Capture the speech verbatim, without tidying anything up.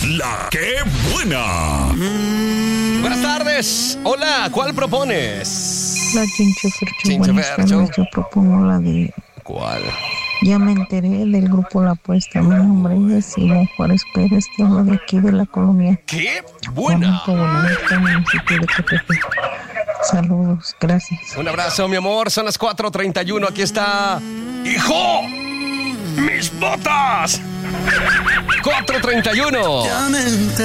La que buena. Mm. Buenas tardes. Hola, ¿cuál propones? La Chincho Fercho. Chincho Buenas Fercho. tardes, yo propongo la de... ¿Cuál? Ya me enteré del grupo La Apuesta. Mi nombre es Simón Juárez Pérez, te hablo de aquí de la colonia. ¡Qué buena! Bonavista, municipio de Catepec. Saludos, gracias. Un abrazo, mi amor. Son las cuatro treinta y uno. Aquí está... ¡Hijo! ¡Mis botas! cuatro treinta y uno.